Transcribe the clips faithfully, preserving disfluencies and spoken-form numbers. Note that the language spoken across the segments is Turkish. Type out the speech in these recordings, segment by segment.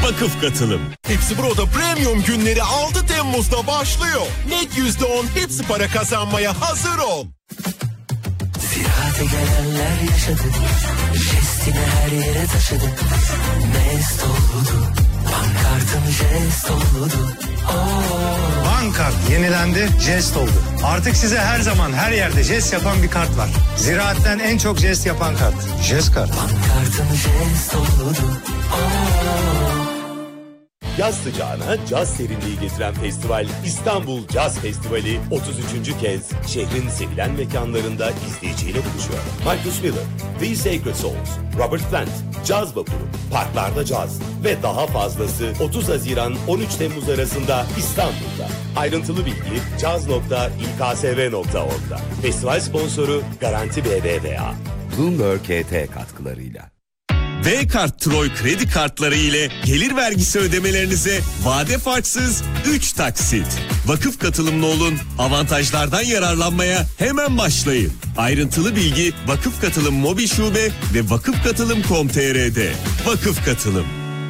Vakıf Katılım. Hepsi Burada Premium günleri altı Temmuz'da başlıyor. Net yüzde on hepsi para kazanmaya hazır ol. Ziraate gelenler yaşadı, jestini her yere taşıdı. Mest oldu, pankartım jest oldu. Oh. Bankart yenilendi, jest oldu. Artık size her zaman her yerde jest yapan bir kart var. Ziraatten en çok jest yapan kart. Jest kart. Pankartım jest oldu. Oh. Yaz sıcağına caz serinliği getiren festival İstanbul Caz Festivali otuz üçüncü kez şehrin sevilen mekanlarında izleyiciyle buluşuyor. Marcus Miller, The Sacred Souls, Robert Plant, Caz Vapuru, Parklarda Caz ve daha fazlası otuz Haziran on üç Temmuz arasında İstanbul'da. Ayrıntılı bilgi caz nokta i k s v nokta org'da. Festival sponsoru Garanti B B V A. Bloomberg K T katkılarıyla. V-Kart Troy kredi kartları ile gelir vergisi ödemelerinize vade farksız üç taksit. Vakıf katılımlı olun, avantajlardan yararlanmaya hemen başlayın. Ayrıntılı bilgi Vakıf Katılım Mobil Şube ve vakıf katılım nokta com nokta t r'de. Vakıf Katılım.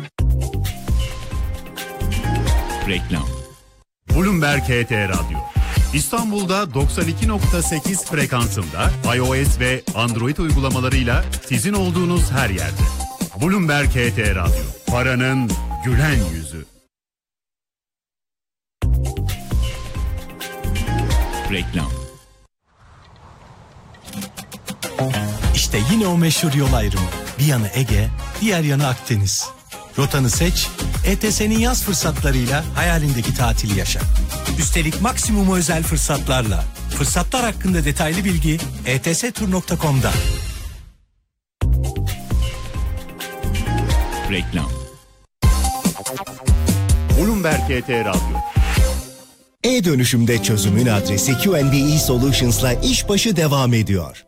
Reklam. Bloomberg K T Radyo. İstanbul'da doksan iki nokta sekiz frekansında iOS ve Android uygulamalarıyla sizin olduğunuz her yerde. Bloomberg K T Radyo. Paranın gülen yüzü. Reklam. İşte yine o meşhur yol ayrımı. Bir yanı Ege, diğer yanı Akdeniz. Rotanı seç, E T S'nin yaz fırsatlarıyla hayalindeki tatili yaşa. Üstelik maksimum özel fırsatlarla. Fırsatlar hakkında detaylı bilgi e t s tur nokta com'da. Reklam. Bloomberg K T Radyo. E-dönüşümde çözümün adresi Q and B E Solutions'la işbaşı devam ediyor.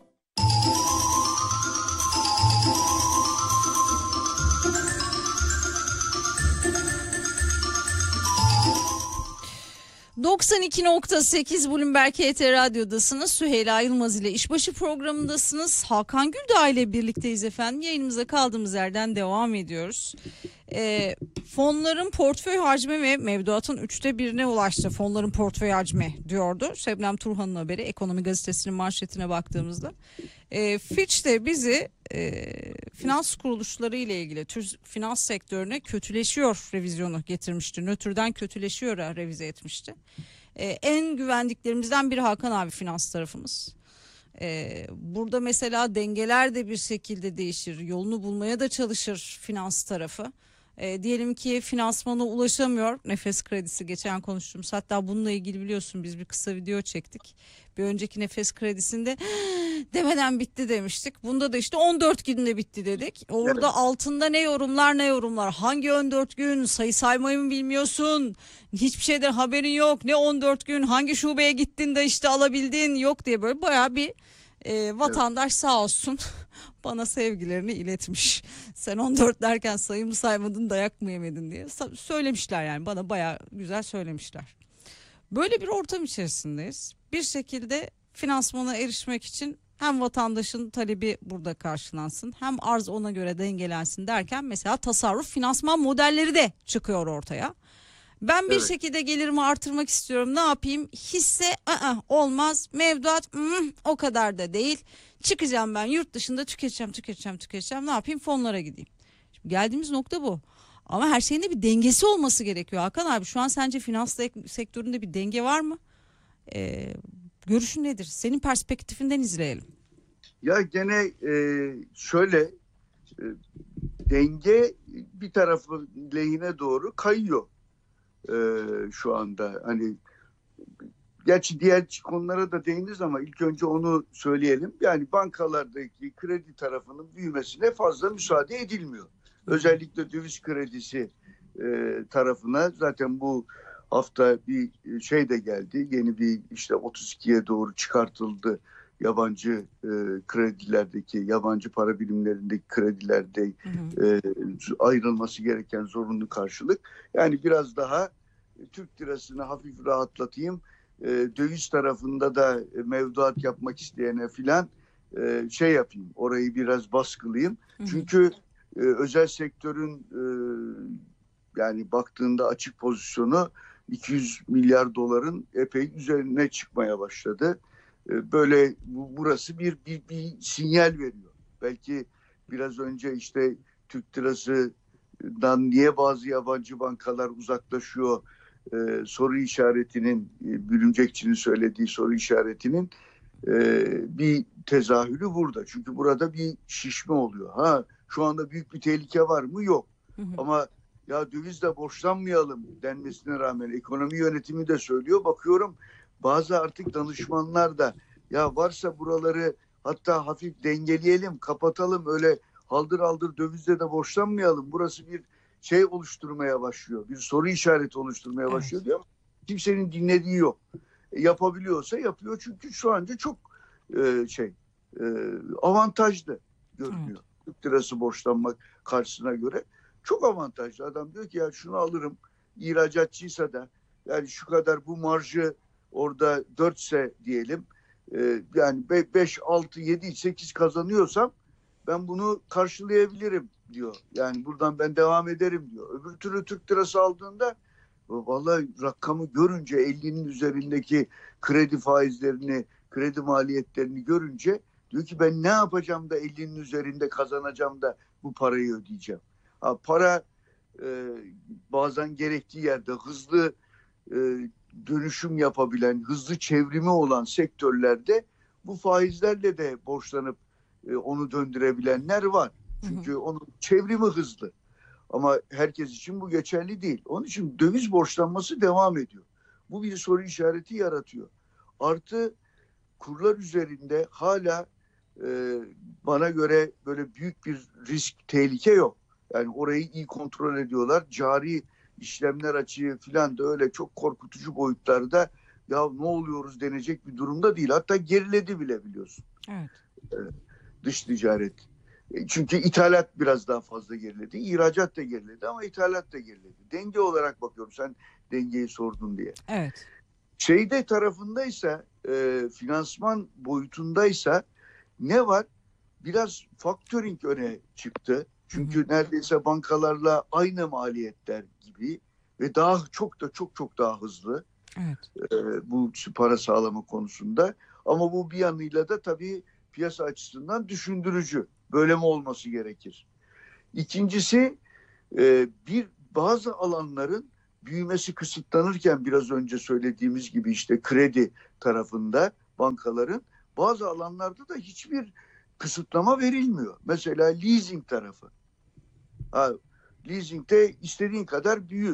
doksan iki nokta sekiz Bloomberg K T Radyo'dasınız. Süheyla Yılmaz ile İşbaşı programındasınız. Hakan Güldağ ile birlikteyiz efendim. Yayınımıza kaldığımız yerden devam ediyoruz. E, fonların portföy hacmi ve mevduatın üçte birine ulaştı. Fonların portföy hacmi diyordu Şebnem Turhan'ın haberi. Ekonomi Gazetesi'nin manşetine baktığımızda. E, Fitch de bizi e, finans kuruluşları ile ilgili tür finans sektörüne kötüleşiyor revizyonu getirmişti. Nötrden kötüleşiyor revize etmişti. E, en güvendiklerimizden biri Hakan abi finans tarafımız. Ee, burada mesela dengeler de bir şekilde değişir. Yolunu bulmaya da çalışır finans tarafı. Ee, diyelim ki finansmana ulaşamıyor. Nefes kredisi geçen konuştuğumuz. Hatta bununla ilgili biliyorsun biz bir kısa video çektik. Bir önceki nefes kredisinde demeden bitti demiştik. Bunda da işte on dört günde bitti dedik. Orada evet. Altında ne yorumlar ne yorumlar. Hangi on dört gün, sayı saymayı mı bilmiyorsun? Hiçbir şeyden haberin yok. Ne on dört gün, hangi şubeye gittin de işte alabildin yok diye böyle bayağı bir e, vatandaş evet. Sağ olsun bana sevgilerini iletmiş. Sen on dört derken sayı mı saymadın, dayak mı yemedin diye söylemişler yani, bana bayağı güzel söylemişler. Böyle bir ortam içerisindeyiz. Bir şekilde finansmana erişmek için hem vatandaşın talebi burada karşılansın, hem arz ona göre dengelensin derken mesela tasarruf finansman modelleri de çıkıyor ortaya. Ben bir evet. şekilde gelirimi artırmak istiyorum. Ne yapayım? Hisse ı-ı, olmaz. Mevduat ı-ı, o kadar da değil. Çıkacağım ben yurt dışında tüketeceğim, tüketeceğim, tüketeceğim. Ne yapayım? Fonlara gideyim. Şimdi geldiğimiz nokta bu. Ama her şeyin de bir dengesi olması gerekiyor. Hakan abi, şu an sence finans sektöründe bir denge var mı? Ee, görüşün nedir? Senin perspektifinden izleyelim. Ya gene e, şöyle e, denge bir tarafı lehine doğru kayıyor e, şu anda. Hani gerçi diğer konulara da değiniriz ama ilk önce onu söyleyelim. Yani bankalardaki kredi tarafının büyümesine fazla müsaade edilmiyor. Özellikle döviz kredisi e, tarafına zaten bu hafta bir şey de geldi. Yeni bir işte otuz ikiye doğru çıkartıldı. Yabancı e, kredilerdeki, yabancı para birimlerindeki kredilerde hı hı. E, ayrılması gereken zorunlu karşılık. Yani biraz daha e, Türk lirasını hafif rahatlatayım. E, döviz tarafında da e, mevduat yapmak isteyene filan e, şey yapayım. Orayı biraz baskılayayım. Hı hı. Çünkü e, özel sektörün e, Yani baktığında açık pozisyonu iki yüz milyar doların epey üzerine çıkmaya başladı. Böyle burası bir, bir, bir sinyal veriyor. Belki biraz önce işte Türk lirasından niye bazı yabancı bankalar uzaklaşıyor e, soru işaretinin, e, Bülümcekçi'nin söylediği soru işaretinin e, bir tezahürü burada. Çünkü burada bir şişme oluyor. Ha, şu anda büyük bir tehlike var mı? Yok. Hı hı. Ama ya dövizle borçlanmayalım denmesine rağmen ekonomi yönetimi de söylüyor. Bakıyorum bazı artık danışmanlar da ya varsa buraları hatta hafif dengeleyelim, kapatalım, öyle haldır haldır dövizle de borçlanmayalım. Burası bir şey oluşturmaya başlıyor. Bir soru işareti oluşturmaya evet. başlıyor diyor. Kimsenin dinlediği yok. E, yapabiliyorsa yapıyor çünkü şu anca çok e, şey e, avantajlı görünüyor. Türk evet. lirası borçlanmak karşısına göre çok avantajlı. Adam diyor ki ya şunu alırım, ihracatçıysa da yani şu kadar bu marjı orada dörtse diyelim, e, yani beş, altı, yedi, sekiz kazanıyorsam ben bunu karşılayabilirim diyor. Yani buradan ben devam ederim diyor. Öbür türlü Türk lirası aldığında vallahi rakamı görünce ellinin üzerindeki kredi faizlerini, kredi maliyetlerini görünce diyor ki ben ne yapacağım da ellinin üzerinde kazanacağım da bu parayı ödeyeceğim. Ha, para e, bazen gerektiği yerde hızlı e, dönüşüm yapabilen, hızlı çevrimi olan sektörlerde bu faizlerle de borçlanıp e, onu döndürebilenler var. Çünkü hı hı. onun çevrimi hızlı. Ama herkes için bu geçerli değil. Onun için döviz borçlanması devam ediyor. Bu bir soru işareti yaratıyor. Artı kurlar üzerinde hala e, bana göre böyle büyük bir risk, tehlike yok. Yani orayı iyi kontrol ediyorlar. Cari işlemler açığı falan da öyle çok korkutucu boyutlarda ya ne oluyoruz denecek bir durumda değil. Hatta geriledi bile biliyorsun. Evet. Ee, dış ticaret. E, çünkü ithalat biraz daha fazla geriledi. İhracat da geriledi ama ithalat da geriledi. Denge olarak bakıyorum, sen dengeyi sordun diye. Evet. Şeyde tarafındaysa, e, finansman boyutundaysa ne var? Biraz factoring öne çıktı. Çünkü hı hı. neredeyse bankalarla aynı maliyetler gibi ve daha çok da çok çok daha hızlı evet. e, bu para sağlama konusunda. Ama bu bir yanıyla da tabii piyasa açısından düşündürücü. Böyle mi olması gerekir? İkincisi e, bir bazı alanların büyümesi kısıtlanırken biraz önce söylediğimiz gibi işte kredi tarafında bankaların bazı alanlarda da hiçbir kısıtlama verilmiyor. Mesela leasing tarafı. Ha, leasingde istediğin kadar büyü.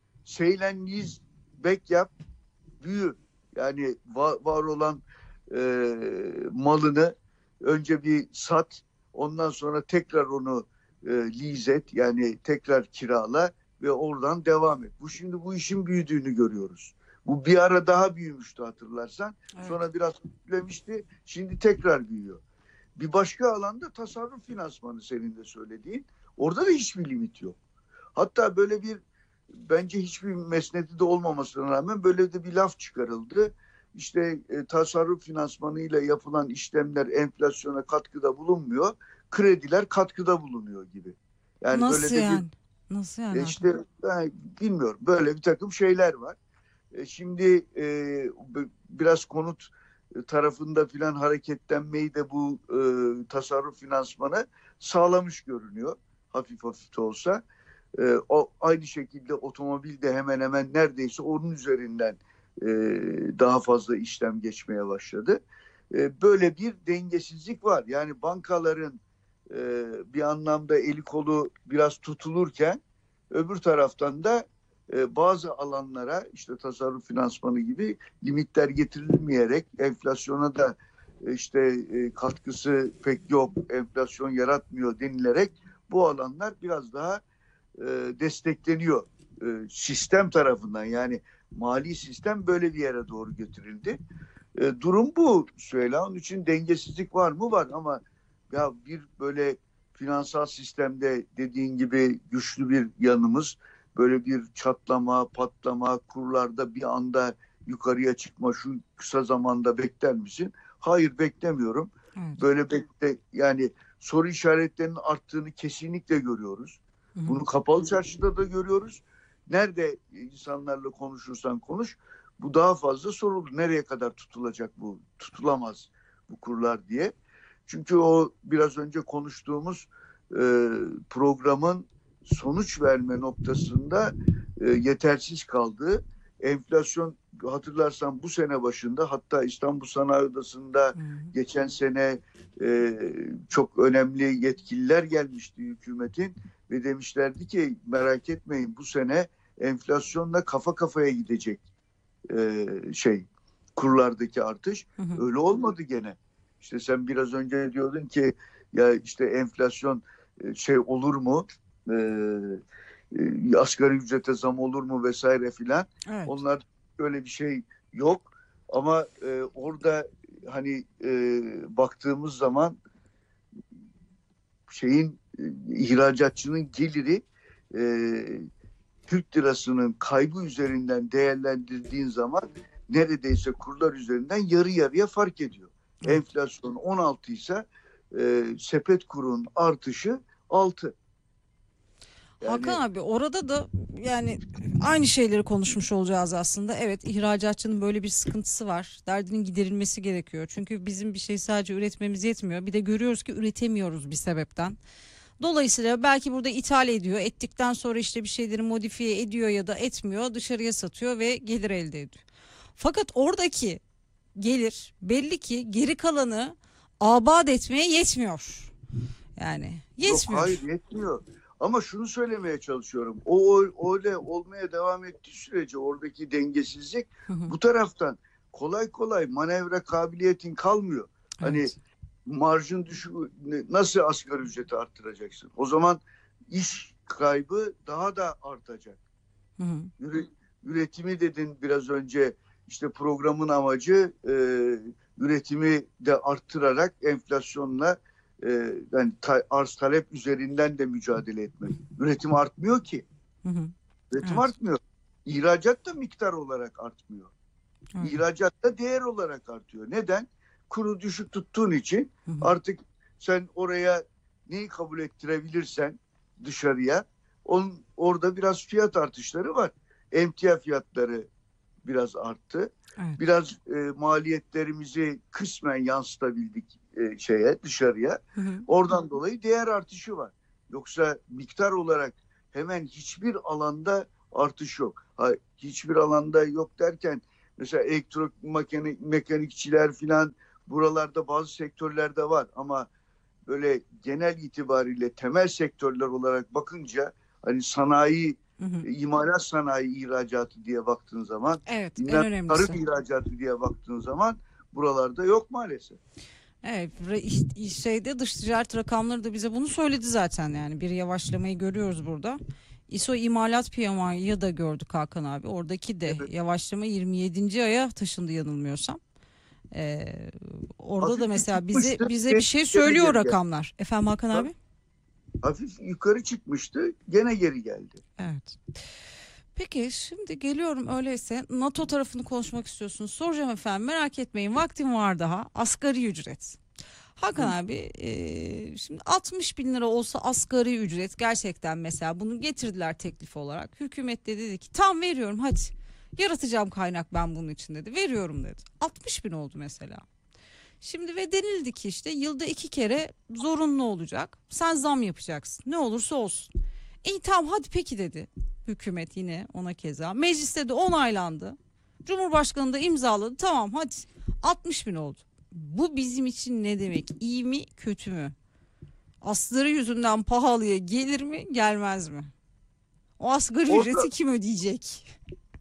Seylen lease back yap, büyü. Yani var, var olan e, malını önce bir sat, ondan sonra tekrar onu e, lease et, yani tekrar kirala ve oradan devam et. Bu şimdi bu işin büyüdüğünü görüyoruz. Bu bir ara daha büyümüştü hatırlarsan. Evet. Sonra biraz büyülemişti. Şimdi tekrar büyüyor. Bir başka alanda tasarruf finansmanı senin de söylediğin. Orada da hiçbir limit yok. Hatta böyle bir bence hiçbir mesneti de olmamasına rağmen böyle de bir laf çıkarıldı. İşte e, tasarruf finansmanıyla yapılan işlemler enflasyona katkıda bulunmuyor. Krediler katkıda bulunuyor gibi. Yani nasıl böyle yani? Bir, nasıl yani? işte ben bilmiyorum. Böyle bir takım şeyler var. E, şimdi e, biraz konut tarafında filan hareketlenmeyi de bu e, tasarruf finansmanı sağlamış görünüyor. Hafif hafif de olsa. E, o aynı şekilde otomobil de hemen hemen neredeyse onun üzerinden e, daha fazla işlem geçmeye başladı. E, böyle bir dengesizlik var. Yani bankaların e, bir anlamda eli kolu biraz tutulurken öbür taraftan da e, bazı alanlara işte tasarruf finansmanı gibi limitler getirilmeyerek enflasyona da e, işte e, katkısı pek yok, enflasyon yaratmıyor denilerek bu alanlar biraz daha e, destekleniyor e, sistem tarafından. Yani mali sistem böyle bir yere doğru götürüldü. E, durum bu Süheyla. Onun için dengesizlik var mı? Var ama ya bir böyle finansal sistemde dediğin gibi güçlü bir yanımız, böyle bir çatlama, patlama, kurlarda bir anda yukarıya çıkma şu kısa zamanda bekler misin? Hayır, beklemiyorum. Evet. Böyle bekle yani soru işaretlerinin arttığını kesinlikle görüyoruz. Hı hı. Bunu kapalı çarşıda da görüyoruz. Nerede insanlarla konuşursan konuş, bu daha fazla sorulur. Nereye kadar tutulacak bu? Tutulamaz bu kurlar diye. Çünkü o biraz önce konuştuğumuz e, programın sonuç verme noktasında e, yetersiz kaldığı. Enflasyon, hatırlarsan bu sene başında, hatta İstanbul Sanayi Odası'nda hmm. geçen sene e, çok önemli yetkililer gelmişti hükümetin ve demişlerdi ki merak etmeyin, bu sene enflasyonla kafa kafaya gidecek e, şey kurlardaki artış. Hmm. Öyle olmadı gene. İşte sen biraz önce diyordun ki ya işte enflasyon e, şey olur mu? E, e, asgari ücrete zam olur mu vesaire filan. Evet. Onlar öyle bir şey yok. Ama e, orada hani e, baktığımız zaman şeyin e, ihracatçının geliri e, Türk lirasının kaybı üzerinden değerlendirdiğin zaman neredeyse kurlar üzerinden yarı yarıya fark ediyor. Evet. Enflasyon on altı ise e, sepet kurun artışı altı. Yani... Hakan abi, orada da yani aynı şeyleri konuşmuş olacağız aslında. Evet, ihracatçının böyle bir sıkıntısı var. Derdinin giderilmesi gerekiyor. Çünkü bizim bir şey sadece üretmemiz yetmiyor. Bir de görüyoruz ki üretemiyoruz bir sebepten. Dolayısıyla belki burada ithal ediyor. Ettikten sonra işte bir şeyleri modifiye ediyor ya da etmiyor. Dışarıya satıyor ve gelir elde ediyor. Fakat oradaki gelir belli ki geri kalanı abat etmeye yetmiyor. Yani yetmiyor. Yok, hayır, yetmiyor. Ama şunu söylemeye çalışıyorum. O öyle olmaya devam ettiği sürece oradaki dengesizlik hı hı. bu taraftan kolay kolay manevra kabiliyetin kalmıyor. Evet. Hani marjın düşük, nasıl asgari ücreti arttıracaksın? O zaman iş kaybı daha da artacak. Hı hı. Üretimi dedin biraz önce, işte programın amacı e, üretimi de arttırarak enflasyonla e, yani ta, arz talep üzerinden de mücadele etmek. Üretim artmıyor ki. Hı hı. Üretim evet. artmıyor. İhracat da miktar olarak artmıyor. Hı. İhracat da değer olarak artıyor. Neden? Kuru düşük tuttuğun için hı hı. artık sen oraya neyi kabul ettirebilirsen dışarıya, onun, orada biraz fiyat artışları var. Emtia fiyatları biraz arttı. Evet. Biraz e, maliyetlerimizi kısmen yansıtabildik e, şeye, dışarıya. Hı hı. Oradan dolayı değer artışı var. Yoksa miktar olarak hemen hiçbir alanda artış yok. Ha, hiçbir alanda yok derken mesela elektromekanik mekanikçiler filan buralarda bazı sektörlerde var ama böyle genel itibariyle temel sektörler olarak bakınca hani sanayi, hı hı. imalat sanayi ihracatı diye baktığın zaman, evet, en önemlisi tarım ihracatı diye baktığın zaman buralarda yok maalesef. Evet, şeyde dış ticaret rakamları da bize bunu söyledi zaten, yani bir yavaşlamayı görüyoruz burada. İ S O imalat P M I'yi da gördük Hakan abi. Oradaki de evet. yavaşlama yirmi yedinci aya taşındı yanılmıyorsam. Ee, orada hafif da mesela bize bize bir şey söylüyor rakamlar. Efendim Hakan abi? Hafif yukarı çıkmıştı, gene geri geldi. Evet. Peki şimdi geliyorum öyleyse NATO tarafını konuşmak istiyorsunuz. Soracağım efendim, merak etmeyin, vaktim var daha. Asgari ücret. Hakan Hı. abi e, şimdi altmış bin lira olsa asgari ücret, gerçekten mesela bunu getirdiler teklif olarak. Hükümet de dedi ki tam veriyorum, hadi yaratacağım kaynak ben bunun için dedi. Veriyorum dedi. altmış bin oldu mesela. Şimdi ve denildi ki işte yılda iki kere zorunlu olacak. Sen zam yapacaksın. Ne olursa olsun. İyi tamam hadi peki dedi hükümet, yine ona keza. Mecliste de onaylandı. Cumhurbaşkanı da imzaladı. Tamam hadi altmış bin oldu. Bu bizim için ne demek? İyi mi kötü mü? Asları yüzünden pahalıya gelir mi gelmez mi? O asgari Orada... ücreti kim ödeyecek?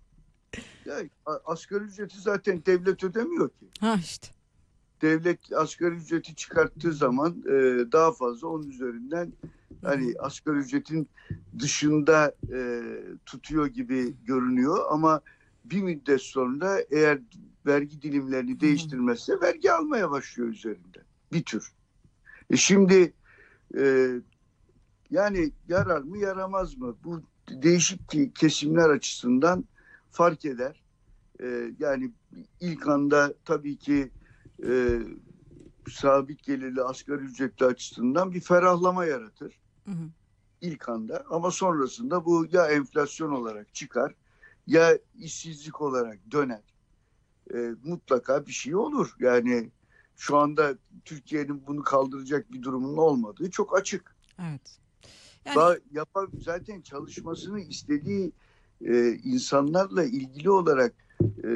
Ya, asgari ücreti zaten devlet ödemiyor ki. Ha işte. Devlet asgari ücreti çıkarttığı zaman e, daha fazla onun üzerinden hani asgari ücretin dışında e, tutuyor gibi görünüyor ama bir müddet sonra eğer vergi dilimlerini değiştirmezse vergi almaya başlıyor üzerinden bir tür. E şimdi e, yani yarar mı yaramaz mı? Bu değişik kesimler açısından fark eder. E, yani ilk anda tabii ki e, sabit gelirli asgari ücretli açısından bir ferahlama yaratır. Hı hı. ilk anda, ama sonrasında bu ya enflasyon olarak çıkar ya işsizlik olarak döner. E, mutlaka bir şey olur. Yani şu anda Türkiye'nin bunu kaldıracak bir durumunun olmadığı çok açık. Evet. Yani... Yapan, zaten çalışmasını istediği e, insanlarla ilgili olarak e,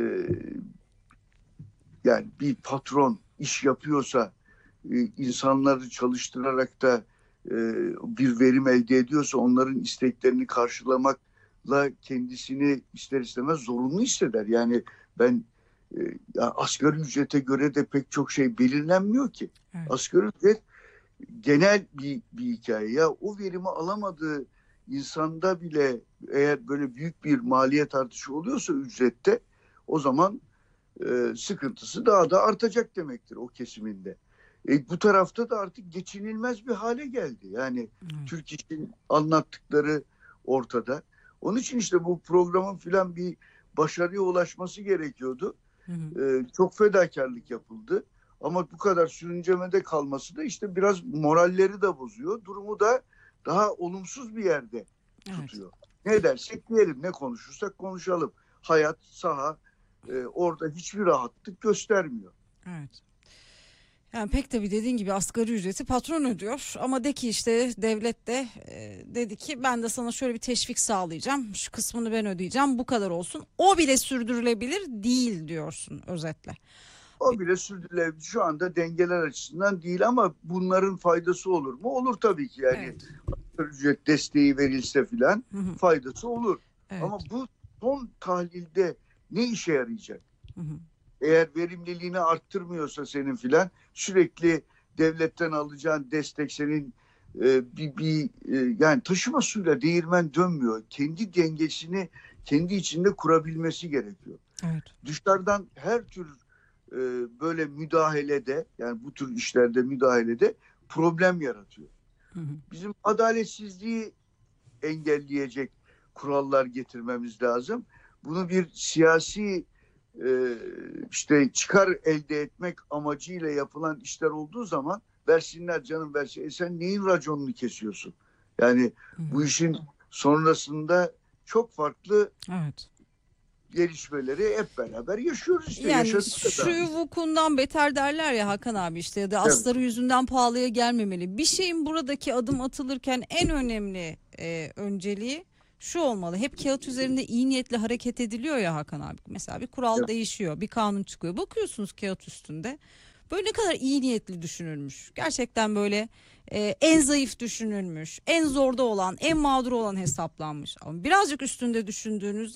yani bir patron iş yapıyorsa, e, insanları çalıştırarak da e, bir verim elde ediyorsa, onların isteklerini karşılamakla kendisini ister istemez zorunlu hisseder. Yani ben e, ya asgari ücrete göre de pek çok şey belirlenmiyor ki. Evet. Asgari ücret genel bir, bir hikaye. Ya o verimi alamadığı insanda bile eğer böyle büyük bir maliyet artışı oluyorsa ücrette, o zaman e, sıkıntısı daha da artacak demektir o kesiminde. E, bu tarafta da artık geçinilmez bir hale geldi. Yani hmm. Türk İş'in anlattıkları ortada. Onun için işte bu programın filan bir başarıya ulaşması gerekiyordu. Hmm. E, çok fedakarlık yapıldı. Ama bu kadar sürüncemede kalması da işte biraz moralleri de bozuyor. Durumu da daha olumsuz bir yerde tutuyor. Evet. Ne dersek diyelim, ne konuşursak konuşalım. Hayat, saha e, orada hiçbir rahatlık göstermiyor. Evet. Yani pek tabii dediğin gibi asgari ücreti patron ödüyor. Ama de ki işte devlet de e, dedi ki ben de sana şöyle bir teşvik sağlayacağım. Şu kısmını ben ödeyeceğim, bu kadar olsun. O bile sürdürülebilir değil diyorsun özetle. O bile sürdürülebilir. Şu anda dengeler açısından değil, ama bunların faydası olur mu? Olur tabii ki. Yani evet. Ücret desteği verilse filan faydası olur. Evet. Ama bu son tahlilde ne işe yarayacak? Hı hı. Eğer verimliliğini arttırmıyorsa senin filan, sürekli devletten alacağın destek senin e, bir, bir e, yani taşıma suyla değirmen dönmüyor. Kendi dengesini kendi içinde kurabilmesi gerekiyor. Evet. Dışarıdan her tür e, böyle müdahalede, yani bu tür işlerde müdahalede problem yaratıyor. Hı hı. Bizim adaletsizliği engelleyecek kurallar getirmemiz lazım. Bunu bir siyasi e, işte çıkar elde etmek amacıyla yapılan işler olduğu zaman versinler canım versin. E sen neyin raconunu kesiyorsun? Yani hı hı. bu işin sonrasında çok farklı evet. gelişmeleri hep beraber yaşıyoruz işte. Yani şu vukundan beter derler ya Hakan abi, işte ya da astarı evet. yüzünden pahalıya gelmemeli. Bir şeyin buradaki adım atılırken en önemli e, önceliği şu olmalı. Hep kağıt üzerinde iyi niyetle hareket ediliyor ya Hakan abi. Mesela bir kural evet. değişiyor, bir kanun çıkıyor. Bakıyorsunuz kağıt üstünde. Böyle ne kadar iyi niyetli düşünülmüş. Gerçekten böyle e, en zayıf düşünülmüş. En zorda olan, en mağdur olan hesaplanmış. Ama birazcık üstünde düşündüğünüzde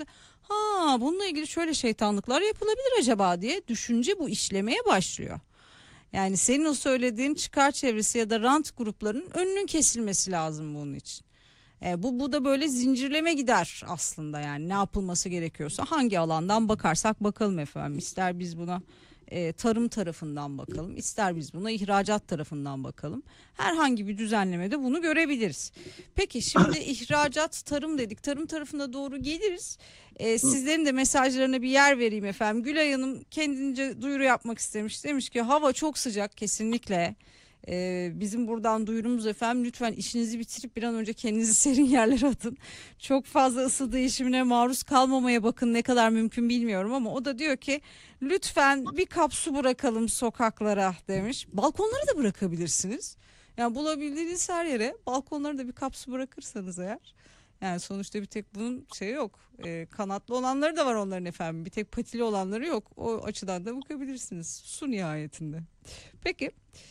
ha bununla ilgili şöyle şeytanlıklar yapılabilir acaba diye düşünce bu işlemeye başlıyor. Yani senin o söylediğin çıkar çevresi ya da rant gruplarının önünün kesilmesi lazım bunun için. E, bu, bu da böyle zincirleme gider aslında, yani ne yapılması gerekiyorsa hangi alandan bakarsak bakalım efendim. İster biz buna e, tarım tarafından bakalım, ister biz buna ihracat tarafından bakalım. Herhangi bir düzenlemede bunu görebiliriz. Peki şimdi ihracat, tarım dedik. Tarım tarafına doğru geliriz. E, sizlerin de mesajlarına bir yer vereyim efendim. Gülay Hanım kendince duyuru yapmak istemiş. Demiş ki hava çok sıcak kesinlikle. Ee, bizim buradan duyurumuz efendim, lütfen işinizi bitirip bir an önce kendinizi serin yerlere atın. Çok fazla ısı değişimine maruz kalmamaya bakın, ne kadar mümkün bilmiyorum, ama o da diyor ki lütfen bir kap su bırakalım sokaklara demiş. Balkonlara da bırakabilirsiniz. Yani bulabildiğiniz her yere balkonlara da bir kap su bırakırsanız eğer. Yani sonuçta bir tek bunun şey yok. E, kanatlı olanları da var onların efendim. Bir tek patili olanları yok. O açıdan da bakabilirsiniz. Su nihayetinde. Peki.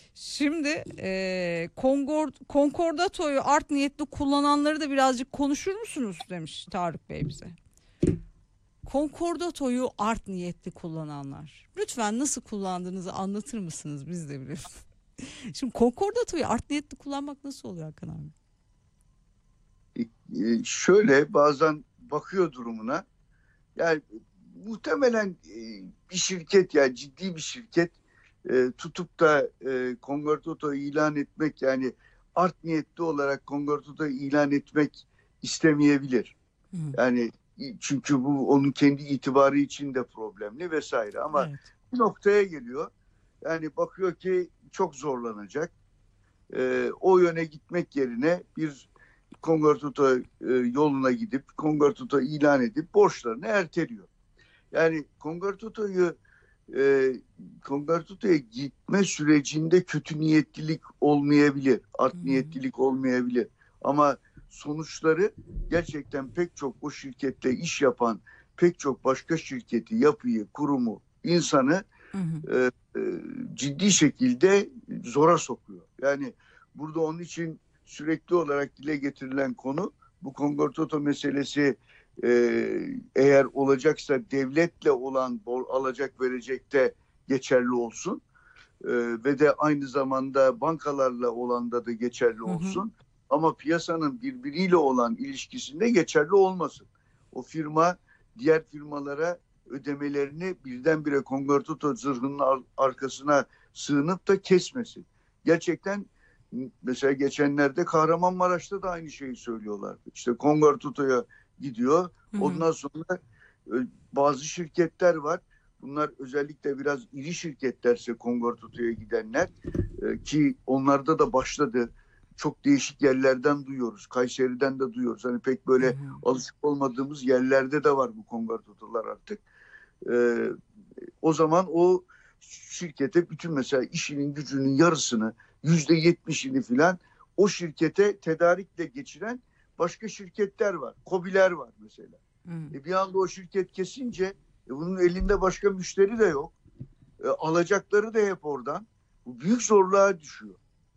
Şimdi e, Concord, Concordato'yu art niyetli kullananları da birazcık konuşur musunuz demiş Tarık Bey bize. Concordato'yu art niyetli kullananlar. Lütfen nasıl kullandığınızı anlatır mısınız? Biz de biliyoruz. Şimdi Concordato'yu art niyetli kullanmak nasıl oluyor Hakan abi? Ee, şöyle bazen bakıyor durumuna. Yani muhtemelen e, bir şirket, yani ciddi bir şirket e, tutup da e, Concordato'yu ilan etmek, yani art niyetli olarak Concordato'yu ilan etmek istemeyebilir. Hı. Yani çünkü bu onun kendi itibarı için de problemli vesaire, ama evet. bir noktaya geliyor. Yani bakıyor ki çok zorlanacak. E, o yöne gitmek yerine bir Kongortuto e, yoluna gidip Kongortuto ilan edip borçlarını erteliyor. Yani Kongortuto'yu e, Kongortuto'ya gitme sürecinde kötü niyetlilik olmayabilir, art hmm. niyetlilik olmayabilir. Ama sonuçları gerçekten pek çok o şirkette iş yapan pek çok başka şirketi, yapıyı, kurumu, insanı hmm. e, e, ciddi şekilde zora sokuyor. Yani burada onun için sürekli olarak dile getirilen konu bu Kongortuto meselesi. Ee, eğer olacaksa devletle olan alacak verecekte geçerli olsun ee, ve de aynı zamanda bankalarla olanda da geçerli olsun. Hı hı. Ama piyasanın birbiriyle olan ilişkisinde geçerli olmasın. O firma diğer firmalara ödemelerini birdenbire Kongortuto zırhının arkasına sığınıp da kesmesin. Gerçekten mesela geçenlerde Kahramanmaraş'ta da aynı şeyi söylüyorlardı. İşte Kongortuto'ya gidiyor. Hı hı. Ondan sonra bazı şirketler var. Bunlar özellikle biraz iri şirketlerse Kongortuto'ya gidenler ki onlarda da başladı. Çok değişik yerlerden duyuyoruz. Kayseri'den de duyuyoruz. Hani pek böyle hı hı. alışık olmadığımız yerlerde de var bu Kongortuto'lar artık. Ee, o zaman o şirkete bütün mesela işinin gücünün yarısını yüzde yetmişini filan o şirkete tedarikle geçiren başka şirketler var. KOBİ'ler var mesela. Hmm. E bir anda o şirket kesince e bunun elinde başka müşteri de yok. E alacakları da hep oradan. Bu büyük zorluğa düşüyor.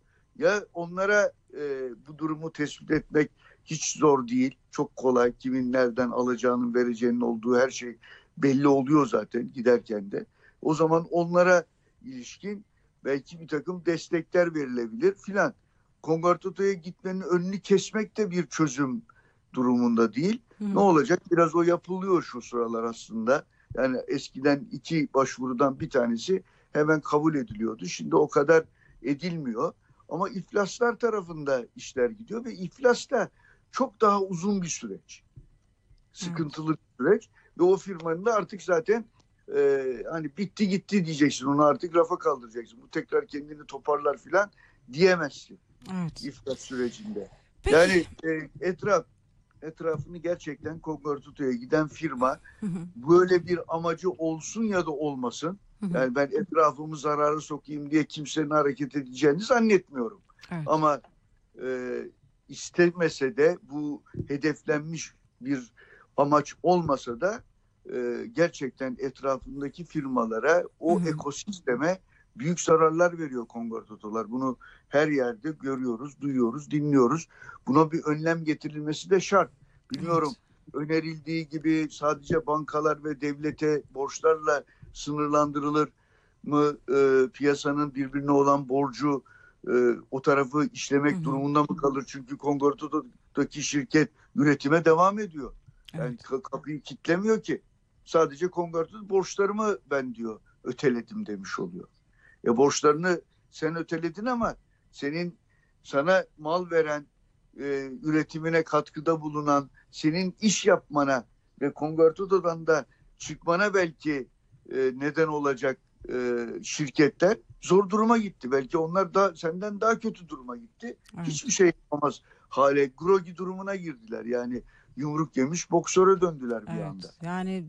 Ya onlara e, bu durumu tespit etmek hiç zor değil. Çok kolay. Kimin nereden alacağının vereceğinin olduğu her şey belli oluyor zaten giderken de. O zaman onlara ilişkin belki bir takım destekler verilebilir filan. Kongortuto'ya gitmenin önünü kesmek de bir çözüm durumunda değil. Hmm. Ne olacak? Biraz o yapılıyor şu sıralar aslında. Yani eskiden iki başvurudan bir tanesi hemen kabul ediliyordu. Şimdi o kadar edilmiyor. Ama iflaslar tarafında işler gidiyor ve iflas da çok daha uzun bir süreç. Sıkıntılı hmm. bir süreç. Ve o firmanın da artık zaten e, hani bitti gitti diyeceksin. Onu artık rafa kaldıracaksın. Bu tekrar kendini toparlar filan diyemezsin. Evet. İflas sürecinde. Peki. Yani e, etraf etrafını gerçekten Kongortuto'ya giden firma hı hı. böyle bir amacı olsun ya da olmasın. Hı hı. Yani ben etrafımı zararı sokayım diye kimsenin hareket edeceğini zannetmiyorum. Evet. Ama e, istemese de bu hedeflenmiş bir amaç olmasa da e, gerçekten etrafındaki firmalara, o hı hı. ekosisteme büyük zararlar veriyor Kongortuto'lar. Bunu her yerde görüyoruz, duyuyoruz, dinliyoruz. Buna bir önlem getirilmesi de şart. Bilmiyorum evet. önerildiği gibi sadece bankalar ve devlete borçlarla sınırlandırılır mı? E, piyasanın birbirine olan borcu e, o tarafı işlemek hı hı. durumunda mı kalır? Çünkü Kongortuto'daki şirket üretime devam ediyor. Yani evet. kapıyı kilitlemiyor ki. Sadece Kongortuto borçlarımı ben diyor öteledim demiş oluyor. Ya borçlarını sen öteledin ama senin sana mal veren, e, üretimine katkıda bulunan, senin iş yapmana ve Kongortuto'dan da çıkmana belki e, neden olacak e, şirketler zor duruma gitti. Belki onlar da senden daha kötü duruma gitti. Evet. Hiçbir şey yapamaz hale, grogi durumuna girdiler. Yani yumruk yemiş boksöre döndüler bir evet, anda. Yani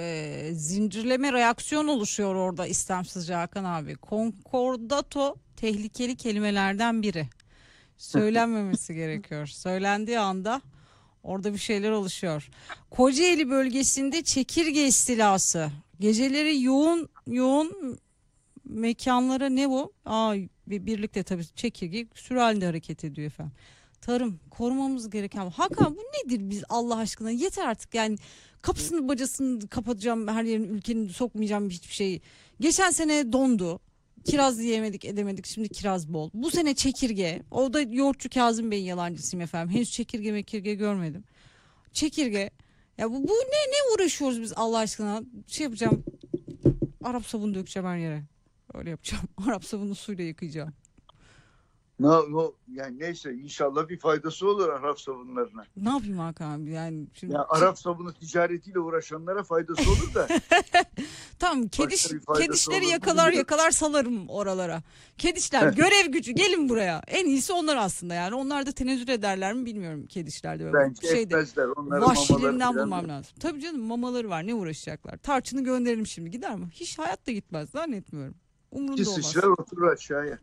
e, zincirleme reaksiyon oluşuyor orada istemsizce Hakan abi. Konkordato tehlikeli kelimelerden biri. Söylenmemesi gerekiyor. Söylendiği anda orada bir şeyler oluşuyor. Kocaeli bölgesinde çekirge istilası. Geceleri yoğun yoğun mekanlara ne bu? Aa, birlikte tabii çekirge sürü halinde hareket ediyor efendim. Tarım korumamız gereken. Hakan bu nedir biz Allah aşkına yeter artık yani kapısını bacasını kapatacağım her yerin ülkenin sokmayacağım hiçbir şeyi. Geçen sene dondu. Kiraz yiyemedik edemedik şimdi kiraz bol. Bu sene çekirge. O da yoğurtçu Kazım Bey'in yalancısıyım efendim. Henüz çekirge mekirge görmedim. Çekirge. Ya bu, bu ne ne uğraşıyoruz biz Allah aşkına. Şey yapacağım. Arap sabunu dökeceğim her yere. Öyle yapacağım. Arap sabunu suyla yıkayacağım. No, no, yani neyse inşallah bir faydası olur Arap sabunlarına. Ne yapayım Hakan abi yani şimdi. Ya Arap sabunu ticaretiyle uğraşanlara faydası olur da. Tamam kediş, kedişleri olur, yakalar bilmiyorum. yakalar salarım oralara. Kedişler görev gücü gelin buraya. En iyisi onlar aslında yani. Onlar da tenezzül ederler mi bilmiyorum kedişlerde. Böyle Bence şeyde, etmezler. Onların vahşilerinden mamaları bulmam falan. lazım. Tabii canım mamaları var ne uğraşacaklar. Tarçını gönderelim şimdi gider mi? Hiç hayatta gitmez zannetmiyorum. Umurumda İki olmaz. sıçrar oturur aşağıya.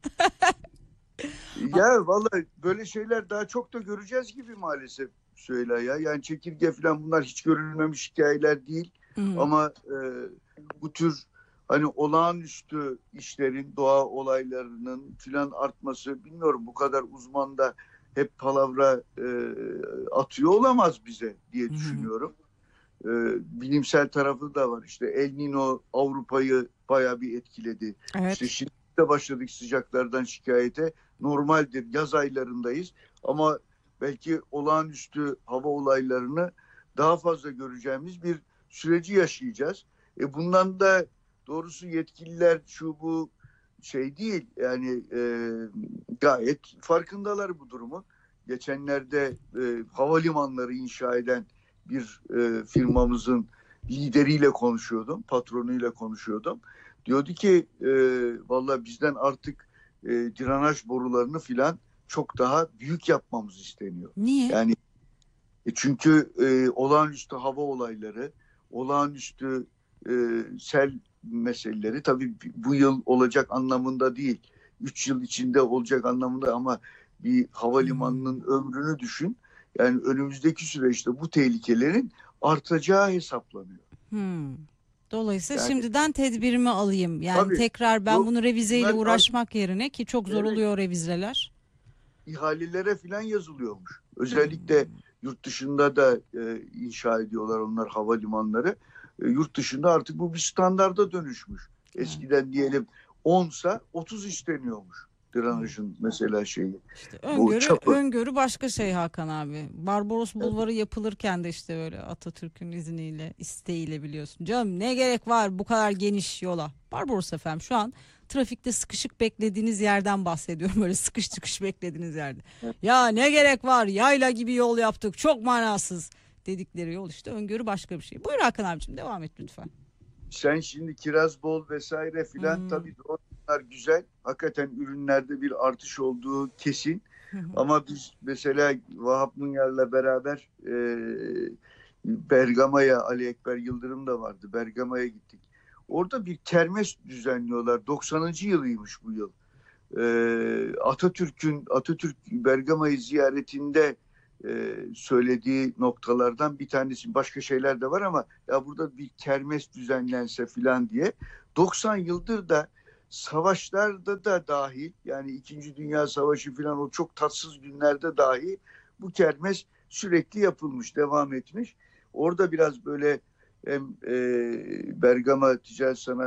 Ya vallahi böyle şeyler daha çok da göreceğiz gibi maalesef Süheyla ya. Yani çekirge falan bunlar hiç görülmemiş hikayeler değil. Hı hı. Ama e, bu tür hani olağanüstü işlerin, doğa olaylarının filan artması bilmiyorum bu kadar uzman da hep palavra e, atıyor olamaz bize diye düşünüyorum. E, bilimsel tarafı da var. İşte El Niño Avrupa'yı bayağı bir etkiledi. Evet. İşte şimdi de başladık sıcaklardan şikayete. Normaldir yaz aylarındayız ama belki olağanüstü hava olaylarını daha fazla göreceğimiz bir süreci yaşayacağız. E bundan da doğrusu yetkililer şu bu şey değil yani e, gayet farkındalar bu durumun. Geçenlerde e, havalimanları inşa eden bir e, firmamızın lideriyle konuşuyordum, patronuyla konuşuyordum. Diyordu ki e, vallahi bizden artık e, drenaj borularını filan çok daha büyük yapmamız isteniyor. Niye? Yani e, çünkü e, olağanüstü hava olayları, olağanüstü e, sel meseleleri tabii bu yıl olacak anlamında değil. Üç yıl içinde olacak anlamında ama bir havalimanının hmm. ömrünü düşün. Yani önümüzdeki süreçte bu tehlikelerin artacağı hesaplanıyor. Hmm. Dolayısıyla Yani- şimdiden tedbirimi alayım. Yani Tabii. tekrar ben Yok, bunu revizeyle bunlar- uğraşmak yerine ki çok zor Evet. oluyor revizeler. İhalelere filan yazılıyormuş. Özellikle yurt dışında da e, inşa ediyorlar onlar havalimanları. E, yurt dışında artık bu bir standarda dönüşmüş. Eskiden diyelim onsa otuz isteniyormuş. Drenajın mesela şeyi. bu Öngörü, çapı. öngörü başka şey Hakan abi. Barbaros Bulvarı yapılırken de işte böyle Atatürk'ün izniyle, isteğiyle biliyorsun. Canım ne gerek var bu kadar geniş yola? Barbaros efendim şu an trafikte sıkışık beklediğiniz yerden bahsediyorum. Böyle sıkış çıkış beklediğiniz yerde. Ya ne gerek var yayla gibi yol yaptık çok manasız dedikleri yol işte öngörü başka bir şey. Buyur Hakan abicim devam et lütfen. Sen şimdi kiraz bol vesaire filan Hmm. tabii onlar güzel. Hakikaten ürünlerde bir artış olduğu kesin. Ama biz mesela Vahap Munyar'la beraber e, Bergama'ya, Ali Ekber Yıldırım da vardı. Bergama'ya gittik. Orada bir kermes düzenliyorlar. doksanıncı yılıymış bu yıl. E, Atatürk'ün Atatürk Bergama'yı ziyaretinde e, söylediği noktalardan bir tanesi. Başka şeyler de var ama ya burada bir kermes düzenlense filan diye. doksan yıldır da savaşlarda da dahil yani İkinci Dünya Savaşı filan o çok tatsız günlerde dahi bu kermes sürekli yapılmış, devam etmiş. Orada biraz böyle hem e, Bergama Ticaret Sanayi